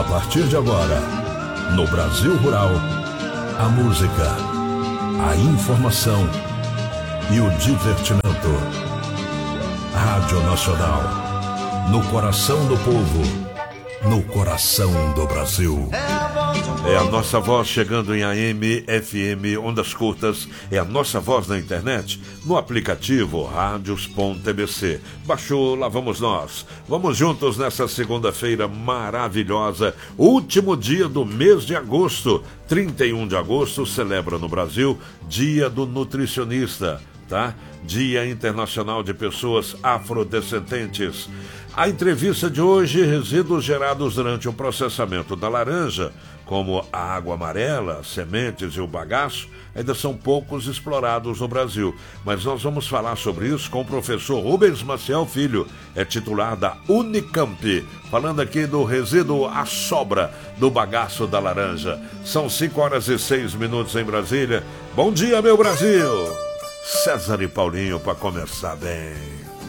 A partir de agora, no Brasil Rural, a música, a informação e o divertimento. Rádio Nacional, no coração do povo, no coração do Brasil. É a nossa voz chegando em AM, FM, ondas curtas. É a nossa voz na internet, no aplicativo Radios.tbc. Baixou, lá vamos nós. Vamos juntos nessa segunda-feira maravilhosa, último dia do mês de agosto. 31 de agosto celebra no Brasil Dia do Nutricionista, tá? Dia Internacional de Pessoas Afrodescendentes. A entrevista de hoje: resíduos gerados durante o processamento da laranja, como a água amarela, sementes e o bagaço, ainda são poucos explorados no Brasil. Mas nós vamos falar sobre isso com o professor Rubens Maciel Filho, é titular da Unicamp, falando aqui do resíduo à sobra do bagaço da laranja. São 5h06 em Brasília. Bom dia, meu Brasil! César e Paulinho para começar bem.